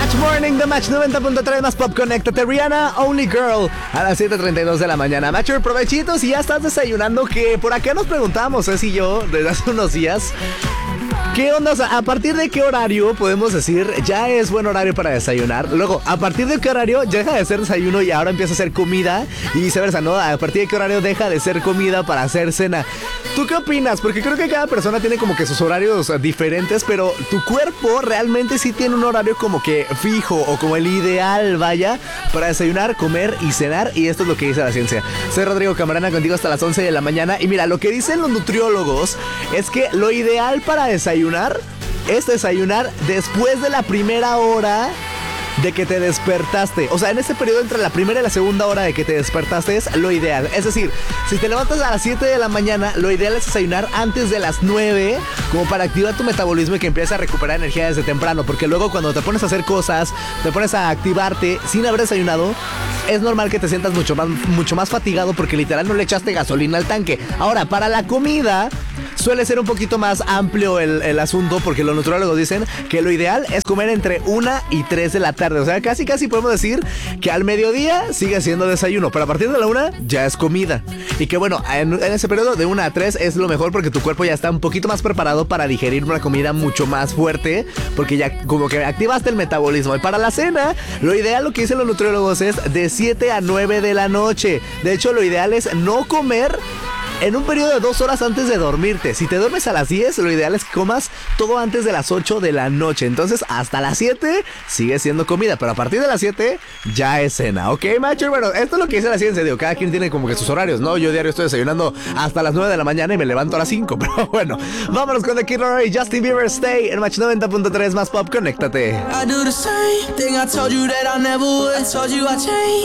Match Morning de Match 90.3 más Pop. Conéctate, Rihanna, Only Girl, a las 7:32 de la mañana. Matcher, provechitos y ya estás desayunando, que por acá nos preguntábamos, y yo, desde hace unos días, ¿qué onda? O sea, ¿a partir de qué horario podemos decir ya es buen horario para desayunar? Luego, ¿a partir de qué horario ya deja de ser desayuno y ahora empieza a ser comida? Y viceversa, ¿no? ¿A partir de qué horario deja de ser comida para hacer cena? ¿Tú qué opinas? Porque creo que cada persona tiene como que sus horarios diferentes, pero tu cuerpo realmente sí tiene un horario como que fijo o como el ideal, vaya, para desayunar, comer y cenar. Y esto es lo que dice la ciencia. Soy Rodrigo Camarena, contigo hasta las 11 de la mañana. Y mira, lo que dicen los nutriólogos es que lo ideal para desayunar es desayunar después de la primera hora de que te despertaste. O sea, en ese periodo entre la primera y la segunda hora de que te despertaste es lo ideal. Es decir, si te levantas a las 7 de la mañana, lo ideal es desayunar antes de las 9, como para activar tu metabolismo y que empieces a recuperar energía desde temprano. Porque luego cuando te pones a hacer cosas, te pones a activarte sin haber desayunado, es normal que te sientas mucho más fatigado, porque literal no le echaste gasolina al tanque. Ahora, para la comida suele ser un poquito más amplio el asunto, porque los nutriólogos dicen que lo ideal es comer entre 1 y 3 de la tarde. O sea, casi podemos decir que al mediodía sigue siendo desayuno, pero a partir de la 1 ya es comida. Y que bueno, en ese periodo de 1 a 3 es lo mejor, porque tu cuerpo ya está un poquito más preparado para digerir una comida mucho más fuerte, porque ya como que activaste el metabolismo. Y para la cena, lo ideal, lo que dicen los nutriólogos, es de 7 a 9 de la noche. De hecho, lo ideal es no comer en un periodo de 2 horas antes de dormirte. Si te duermes a las 10, lo ideal es que comas todo antes de las 8 de la noche. Entonces, hasta las 7 sigue siendo comida, pero a partir de las 7 ya es cena. ¿Ok, macho? Bueno, esto es lo que dice la ciencia. Digo, cada quien tiene como que sus horarios, ¿no? Yo diario estoy desayunando hasta las 9 de la mañana y me levanto a las 5. Pero bueno, vámonos con The Kid Laroi y Justin Bieber. Stay en Match 90.3 más Pop. Conéctate. I do the same thing I told you that I never would. I told you I changed.